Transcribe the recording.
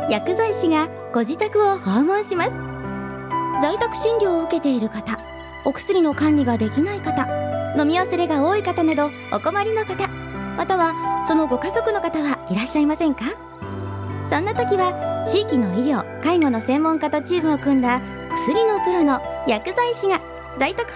薬剤師がご自宅を訪問します。在宅診療を受けている方、お薬の管理ができない方、飲み忘れが多い方などお困りの方、またはそのご家族の方はいらっしゃいませんか？そんな時は地域の医療・介護の専門家とチームを組んだ薬のプロの薬剤師が在宅